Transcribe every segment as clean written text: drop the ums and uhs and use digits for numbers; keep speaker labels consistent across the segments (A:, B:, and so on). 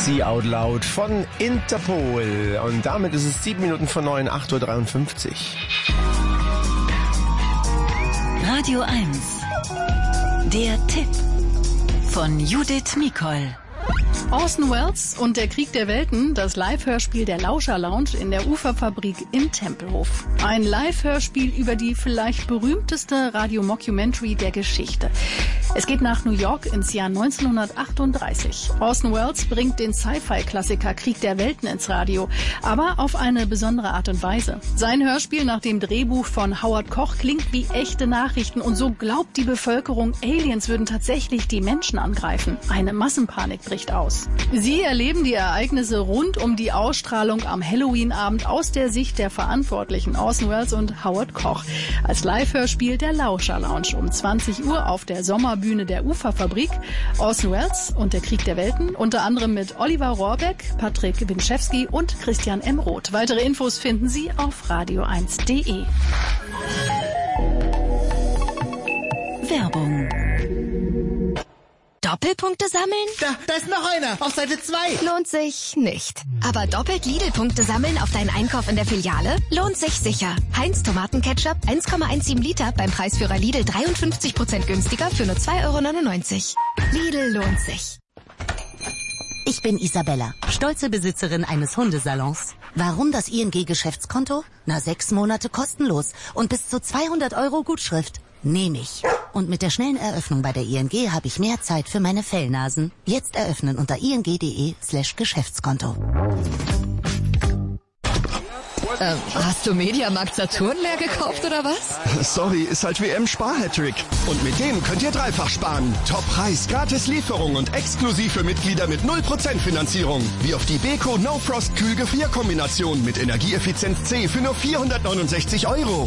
A: See Out Loud von Interpol. Und damit ist es 7 Minuten vor 9, 8.53 Uhr.
B: Radio 1. Der Tipp von Judith Mikol.
C: Orson Welles und der Krieg der Welten, das Live-Hörspiel der Lauscher Lounge in der Uferfabrik in Tempelhof. Ein Live-Hörspiel über die vielleicht berühmteste Radio-Mockumentary der Geschichte. Es geht nach New York ins Jahr 1938. Orson Welles bringt den Sci-Fi-Klassiker Krieg der Welten ins Radio, aber auf eine besondere Art und Weise. Sein Hörspiel nach dem Drehbuch von Howard Koch klingt wie echte Nachrichten und so glaubt die Bevölkerung, Aliens würden tatsächlich die Menschen angreifen. Eine Massenpanik bricht aus. Sie erleben die Ereignisse rund um die Ausstrahlung am Halloween-Abend aus der Sicht der Verantwortlichen Orson Welles und Howard Koch. Als Live-Hörspiel der Lauscher Lounge um 20 Uhr auf der Sommerbühne der Uferfabrik. Orson Welles und der Krieg der Welten, unter anderem mit Oliver Rohrbeck, Patrick Winczewski und Christian M. Roth. Weitere Infos finden Sie auf radio1.de.
B: Werbung.
D: Doppelpunkte sammeln?
E: Da ist noch einer, auf Seite 2.
D: Lohnt sich nicht. Aber doppelt Lidl-Punkte sammeln auf deinen Einkauf in der Filiale? Lohnt sich sicher. Heinz Tomatenketchup 1,17 Liter beim Preisführer Lidl 53% günstiger für nur 2,99 €. Lidl lohnt sich.
F: Ich bin Isabella, stolze Besitzerin eines Hundesalons. Warum das ING-Geschäftskonto? 6 Monate kostenlos und bis zu 200 € Gutschrift. Nehme ich. Und mit der schnellen Eröffnung bei der ING habe ich mehr Zeit für meine Fellnasen. Jetzt eröffnen unter ing.de/Geschäftskonto.
D: Hast du Mediamarkt Saturn leer gekauft oder was?
G: Sorry, ist halt WM-Spar-Hattrick. Und mit dem könnt ihr dreifach sparen. Top-Preis, gratis Lieferung und exklusiv für Mitglieder mit 0% Finanzierung. Wie auf die Beko No Frost Kühl-Gefrierkombination mit Energieeffizienz C für nur 469 €.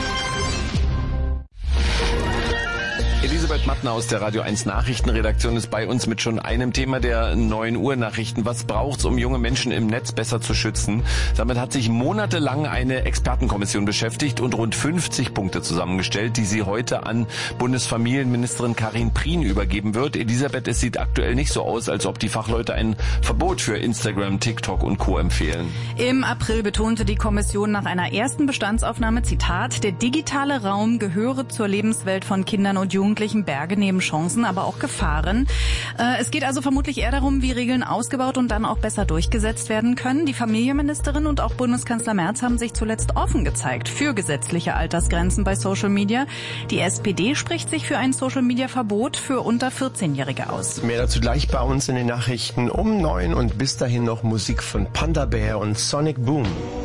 A: Elisabeth Mattner aus der Radio 1 Nachrichtenredaktion ist bei uns mit schon einem Thema der 9 Uhr Nachrichten. Was braucht's, um junge Menschen im Netz besser zu schützen? Damit hat sich monatelang eine Expertenkommission beschäftigt und rund 50 Punkte zusammengestellt, die sie heute an Bundesfamilienministerin Karin Prien übergeben wird. Elisabeth, es sieht aktuell nicht so aus, als ob die Fachleute ein Verbot für Instagram, TikTok und Co. empfehlen.
H: Im April betonte die Kommission nach einer ersten Bestandsaufnahme, Zitat, der digitale Raum gehöre zur Lebenswelt von Kindern und Jugendlichen, Berge neben Chancen, aber auch Gefahren. Es geht also vermutlich eher darum, wie Regeln ausgebaut und dann auch besser durchgesetzt werden können. Die Familienministerin und auch Bundeskanzler Merz haben sich zuletzt offen gezeigt für gesetzliche Altersgrenzen bei Social Media. Die SPD spricht sich für ein Social Media Verbot für unter 14-Jährige aus.
A: Mehr dazu gleich bei uns in den Nachrichten um 9 und bis dahin noch Musik von Panda Bear und Sonic Boom.